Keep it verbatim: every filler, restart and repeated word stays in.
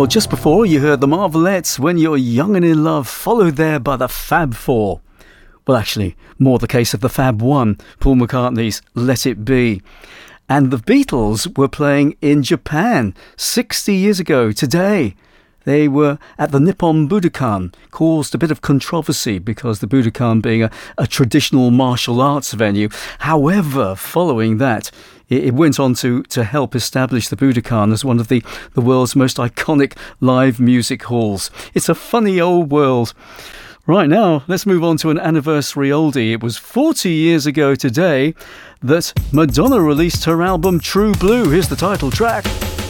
Well, just before you heard the Marvelettes, When You're Young and in Love, followed there by the Fab Four. Well, actually, more the case of the Fab One, Paul McCartney's Let It Be. And the Beatles were playing in Japan sixty years ago today. They were at the Nippon Budokan, caused a bit of controversy because the Budokan being a, a traditional martial arts venue. However, following that, it, it went on to, to help establish the Budokan as one of the, the world's most iconic live music halls. It's a funny old world. Right now, let's move on to an anniversary oldie. It was forty years ago today that Madonna released her album True Blue. Here's the title track.